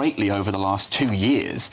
greatly over the last 2 years.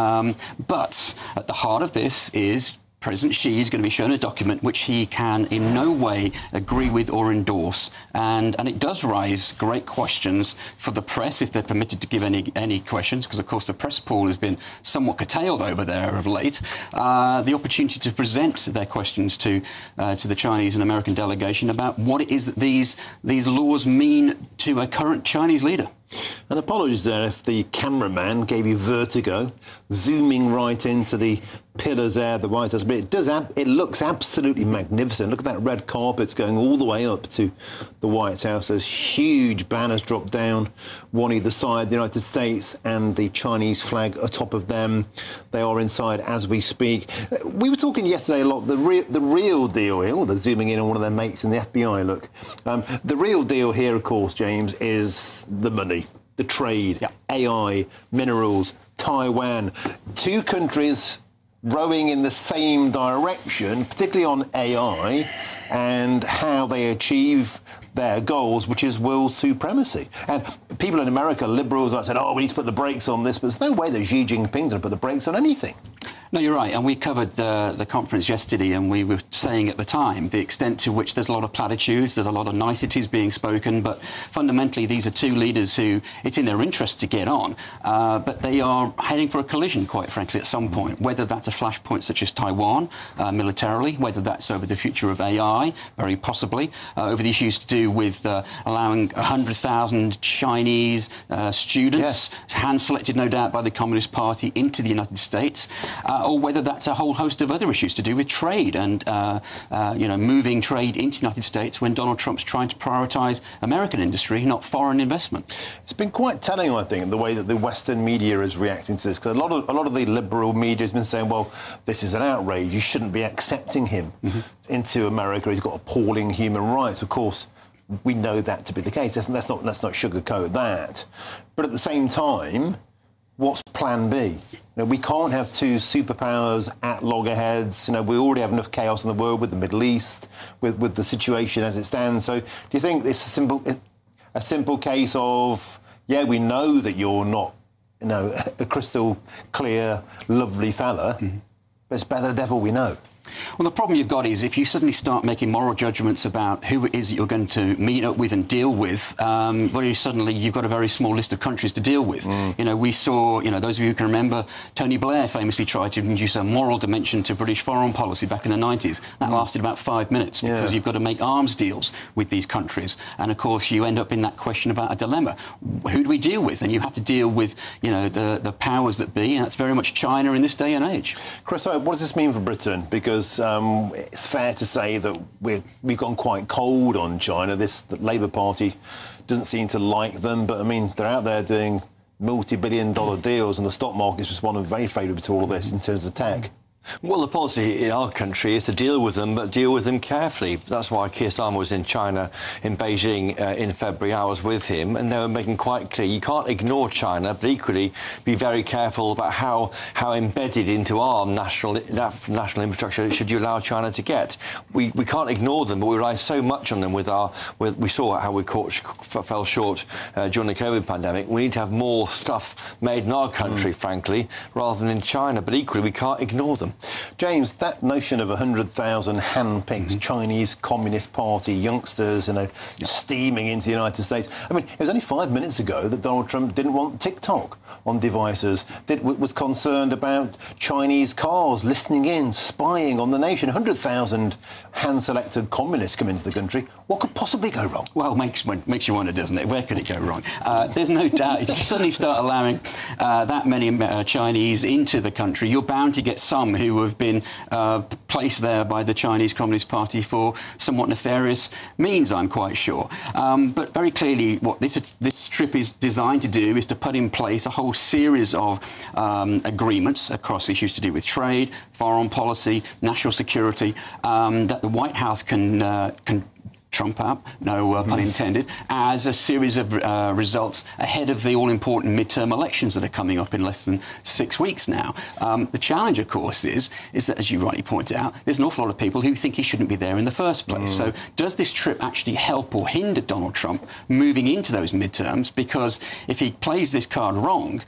But at the heart of this is President Xi is going to be shown a document which he can in no way agree with or endorse. And it does raise great questions for the press, if they're permitted to give any questions, because, of course, the press pool has been somewhat curtailed over there of late. The opportunity to present their questions to the Chinese and American delegation about what it is that these laws mean to a current Chinese leader. And apologies there if the cameraman gave you vertigo, zooming right into the pillars there at the White House. But it looks absolutely magnificent. Look at that red carpet going all the way up to the White House. There's huge banners dropped down, one either side, the United States and the Chinese flag atop of them. They are inside as we speak. We were talking yesterday a lot, the real deal here. Oh, they're zooming in on one of their mates in the FBI, look. The real deal here, of course, James, is the money. The trade, AI, minerals, Taiwan, two countries rowing in the same direction, particularly on AI and how they achieve their goals, which is world supremacy. And people in America, liberals, like said, oh, we need to put the brakes on this, but there's no way that Xi Jinping's going to put the brakes on anything. No, you're right. And we covered the conference yesterday, and we were saying at the time the extent to which there's a lot of platitudes, there's a lot of niceties being spoken, but fundamentally these are two leaders who it's in their interest to get on, but they are heading for a collision, quite frankly, at some point, whether that's a flashpoint such as Taiwan militarily, whether that's over the future of AI, very possibly, over the issues to do with allowing 100,000 Chinese students, hand-selected no doubt by the Communist Party, into the United States, or whether that's a whole host of other issues to do with trade and, moving trade into the United States when Donald Trump's trying to prioritise American industry, not foreign investment. It's been quite telling, I think, the way that the Western media is reacting to this, because a lot of the liberal media has been saying, well, this is an outrage, you shouldn't be accepting him into America, he's got appalling human rights. Of course, we know that to be the case. Let's not sugarcoat that. But at the same time, what's plan B? We can't have two superpowers at loggerheads. We already have enough chaos in the world with the Middle East, with the situation as it stands. So do you think it's a simple case of, yeah, we know that you're not, a crystal clear, lovely fella, but it's better the devil we know? Well, the problem you've got is if you suddenly start making moral judgments about who it is that you're going to meet up with and deal with, very suddenly you've got a very small list of countries to deal with. We saw, those of you who can remember, Tony Blair famously tried to introduce a moral dimension to British foreign policy back in the 90s. That lasted about 5 minutes because you've got to make arms deals with these countries. And, of course, you end up in that question about a dilemma. Who do we deal with? And you have to deal with, the powers that be, and that's very much China in this day and age. Chris, what does this mean for Britain? Because it's fair to say that we've gone quite cold on China. The Labour Party doesn't seem to like them, but, they're out there doing multi-billion-dollar deals, and the stock market's responding very favourably to all of this in terms of tech. Well, the policy in our country is to deal with them, but deal with them carefully. That's why Keir Starmer was in China, in Beijing, in February. I was with him, and they were making quite clear you can't ignore China, but equally be very careful about how embedded into our national infrastructure should you allow China to get. We can't ignore them, but we rely so much on them we saw how we fell short during the COVID pandemic. We need to have more stuff made in our country, frankly, rather than in China, but equally we can't ignore them. James, that notion of 100,000 hand-picked Chinese Communist Party youngsters, steaming into the United States. It was only 5 minutes ago that Donald Trump didn't want TikTok on devices, was concerned about Chinese cars listening in, spying on the nation. 100,000 hand-selected communists come into the country. What could possibly go wrong? Well, makes you wonder, doesn't it? Where could it go wrong? There's no doubt. If you suddenly start allowing that many Chinese into the country, you're bound to get some who have been placed there by the Chinese Communist Party for somewhat nefarious means, I'm quite sure. But very clearly what this trip is designed to do is to put in place a whole series of agreements across issues to do with trade, foreign policy, national security, that the White House can trump up, no pun intended, as a series of results ahead of the all-important midterm elections that are coming up in less than 6 weeks now. The challenge, of course, is that, as you rightly pointed out, there's an awful lot of people who think he shouldn't be there in the first place. So does this trip actually help or hinder Donald Trump moving into those midterms? Because if he plays this card wrong,